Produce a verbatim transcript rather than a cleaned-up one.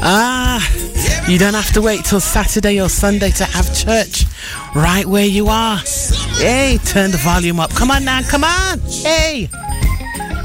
Ah, you don't have to wait till Saturday or Sunday to have church. Right where you are. Hey, turn the volume up. Come on now, come on. Hey.